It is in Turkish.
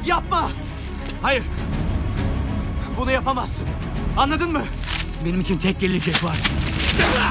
Yapma! Hayır. Bunu yapamazsın. Anladın mı? Benim için tek gelecek var.